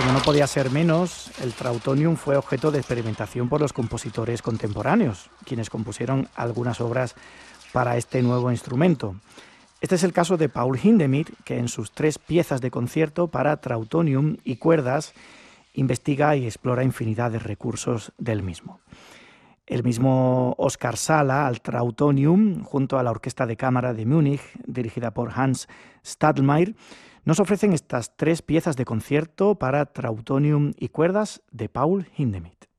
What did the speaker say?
como no podía ser menos, el trautonium fue objeto de experimentación por los compositores contemporáneos, quienes compusieron algunas obras para este nuevo instrumento. Este es el caso de Paul Hindemith, que en sus 3 piezas de concierto para trautonium y cuerdas investiga y explora infinidad de recursos del mismo. El mismo Oskar Sala al trautonium, junto a la Orquesta de Cámara de Múnich, dirigida por Hans Stadelmeier, nos ofrecen estas 3 piezas de concierto para trautonium y cuerdas de Paul Hindemith.